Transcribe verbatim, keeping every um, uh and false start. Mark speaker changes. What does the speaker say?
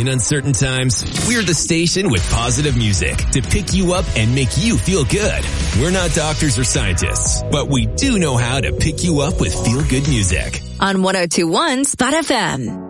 Speaker 1: in uncertain times? We're the station with positive music to pick you up and make you feel good. We're not doctors or scientists, but we do know how to pick you up with feel-good music.
Speaker 2: On one oh two point one Spot F M.